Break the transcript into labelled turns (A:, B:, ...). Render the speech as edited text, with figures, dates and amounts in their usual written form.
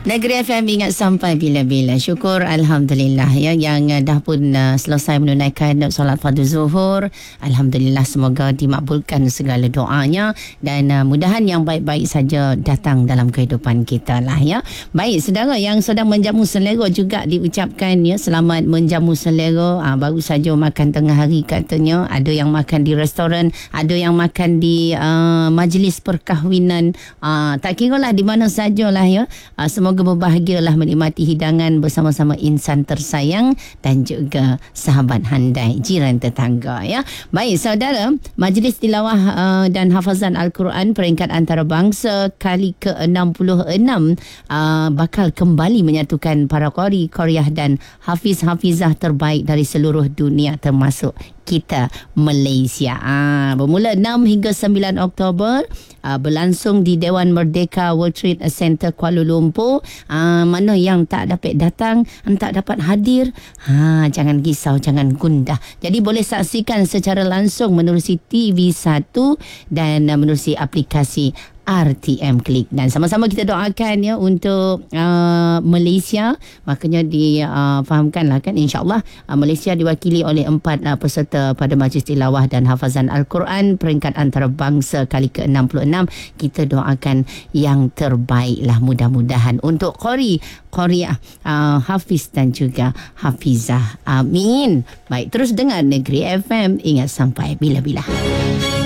A: Negeri FM ingat sampai bila-bila. Syukur Alhamdulillah ya, yang dah pun selesai menunaikan solat fardu zuhur. Alhamdulillah, semoga dimakbulkan segala doanya dan mudahan yang baik-baik saja datang dalam kehidupan kita lah ya. Baik, saudara yang sedang menjamu selera juga diucapkan ya, selamat menjamu selera. Baru saja makan tengah hari katanya. Ada yang makan di restoran, ada yang makan di majlis perkahwinan. Tak kira lah di mana sajalah ya. Semoga berbahagialah menikmati hidangan bersama-sama insan tersayang dan juga sahabat handai, jiran tetangga ya. Baik saudara, Majlis Tilawah dan Hafazan Al-Quran peringkat antarabangsa kali ke-66 bakal kembali menyatukan para qari, qariah dan hafiz-hafizah terbaik dari seluruh dunia termasuk kita Malaysia. Bermula 6 hingga 9 Oktober berlangsung di Dewan Merdeka World Trade Center Kuala Lumpur. Mana yang tak dapat datang, tak dapat hadir, jangan risau, jangan gundah. Jadi boleh saksikan secara langsung menerusi TV1 dan menerusi aplikasi RTM Klik. Dan sama-sama kita doakan ya untuk Malaysia. Makanya difahamkanlah kan, insyaAllah Malaysia diwakili oleh 4 peserta pada Majlis Tilawah dan Hafazan Al-Quran peringkat antarabangsa kali ke-66. Kita doakan yang terbaik lah, mudah-mudahan untuk qari, qariah, hafiz dan juga hafizah. Amin. Baik, terus dengar Negeri FM, ingat sampai bila-bila.